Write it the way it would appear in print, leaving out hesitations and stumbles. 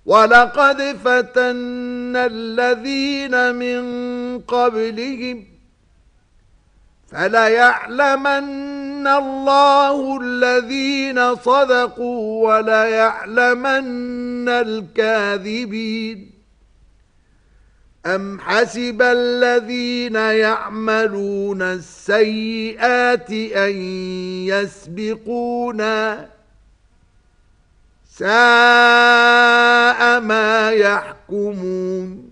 وَلَقَدْ فَتَنَّا الَّذِينَ مِن قَبْلِهِمْ فَلَيَعْلَمَنَّ اللَّهُ الَّذِينَ صَدَقُوا وَلَيَعْلَمَنَّ الْكَاذِبِينَ أَمْ حَسِبَ الَّذِينَ يَعْمَلُونَ السَّيِّئَاتِ أَن يَسْبِقُونَا سَاءَ مَا يَحْكُمُونَ